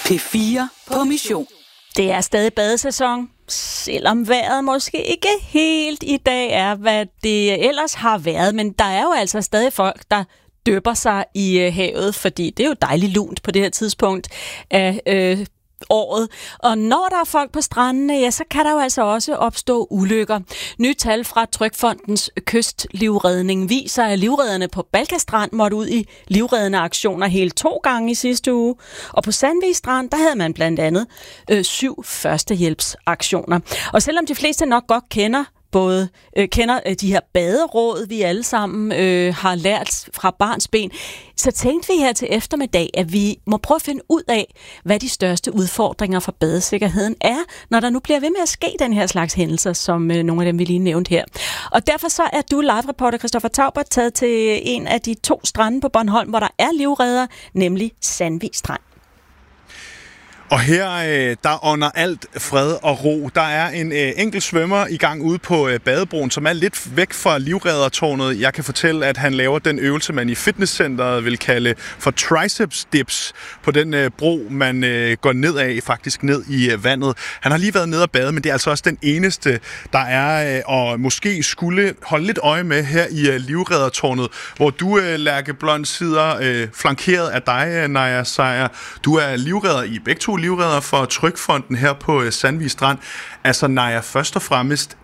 P4 på mission. Det er stadig badesæson, selvom vejret måske ikke helt i dag er, hvad det ellers har været. Men der er jo altså stadig folk, der dypper sig i havet, fordi det er jo dejligt lunt på det her tidspunkt af året. Og når der er folk på strandene, ja, så kan der jo altså også opstå ulykker. Nye tal fra Trygfondens kystlivredning viser, at livredderne på Balka Strand måtte ud i livreddende aktioner hele 2 gange i sidste uge. Og på Sandvig Strand, der havde man blandt andet 7 førstehjælpsaktioner. Og selvom de fleste nok godt kender de her baderåd, vi alle sammen har lært fra barnsben, så tænkte vi her til eftermiddag, at vi må prøve at finde ud af, hvad de største udfordringer for badesikkerheden er, når der nu bliver ved med at ske den her slags hændelser, som nogle af dem vi lige nævnte her. Og derfor så er du live-reporter Christoffer Taubert taget til en af de 2 strande på Bornholm, hvor der er livredder, nemlig Sandvig Strand. Og her, der under alt fred og ro. Der er en enkelt svømmer i gang ude på badebroen, som er lidt væk fra livreddertårnet. Jeg kan fortælle, at han laver den øvelse, man i fitnesscenteret vil kalde for triceps dips, på den bro, man går nedad, faktisk ned i vandet. Han har lige været nede og bade, men det er altså også den eneste, der er, og måske skulle holde lidt øje med her i livreddertårnet, hvor du, Lærke Blond, sidder flankeret af dig, Naja Sejer. Du er livredder i begge 2 livredder for Trygfonden her på Sandvig Strand. Altså, Naja, først og fremmest,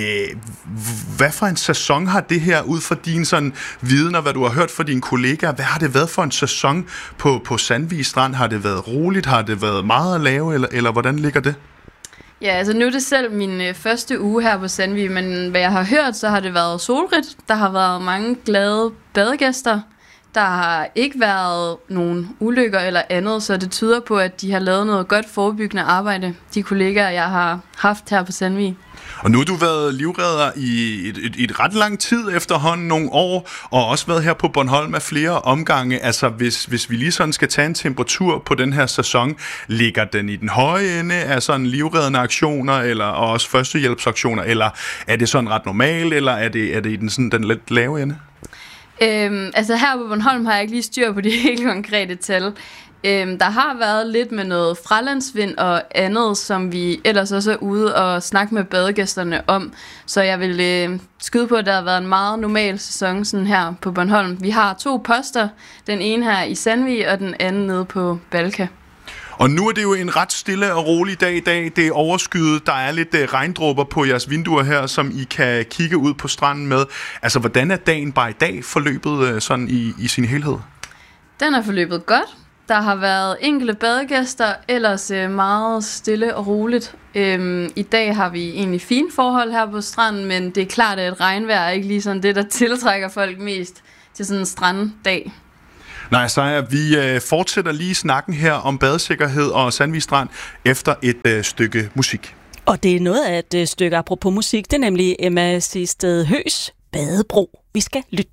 hvad for en sæson har det her, ud fra dine sådan viden og hvad du har hørt fra dine kollegaer? Hvad har det været for en sæson på Sandvig Strand? Har det været roligt? Har det været meget at lave? Eller hvordan ligger det? Ja, altså nu er det selv min første uge her på Sandvig, men hvad jeg har hørt, så har det været solrigt. Der har været mange glade badegæster. Der har ikke været nogen ulykker eller andet, så det tyder på, at de har lavet noget godt forebyggende arbejde, de kollegaer, jeg har haft her på Sandvig. Og nu har du været livredder i et ret lang tid efterhånden, nogle år, og også været her på Bornholm af flere omgange. Altså, hvis vi lige sådan skal tage en temperatur på den her sæson, ligger den i den høje ende af sådan livreddende aktioner, eller og også førstehjælpsaktioner, eller er det sådan ret normalt, eller er det i den lidt lave ende? Altså her på Bornholm har jeg ikke lige styr på de helt konkrete tal. Der har været lidt med noget fralandsvind og andet, som vi ellers også er ude og snakke med badegæsterne om. Så jeg vil skyde på, at der har været en meget normal sæson sådan her på Bornholm. Vi har 2 poster, den ene her i Sandvig og den anden nede på Balka. Og nu er det jo en ret stille og rolig dag i dag. Det er overskyet. Der er lidt regndråber på jeres vinduer her, som I kan kigge ud på stranden med. Altså, hvordan er dagen bare i dag forløbet sådan i sin helhed? Den er forløbet godt. Der har været enkelte badegæster, ellers meget stille og roligt. I dag har vi egentlig fine forhold her på stranden, men det er klart, at et regnvejr er ikke lige sådan det, der tiltrækker folk mest til sådan en stranddag. Nej, så vi fortsætter lige snakken her om badesikkerhed og Sandvig Strand efter et stykke musik. Og det er noget af et stykke apropos musik, det er nemlig Emma Sisted Høs Badebro. Vi skal lytte